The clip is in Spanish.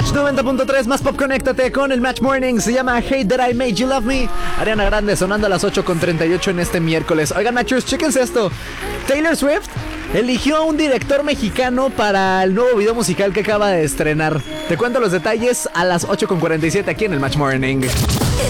Match 90.3, más pop, conéctate con el Match Morning. Se llama Hate That I Made You Love Me. Ariana Grande sonando a las 8:38 en este miércoles. Oigan, Matchers, chéquense esto. Taylor Swift eligió a un director mexicano para el nuevo video musical que acaba de estrenar. Te cuento los detalles a las 8:47 aquí en el Match Morning.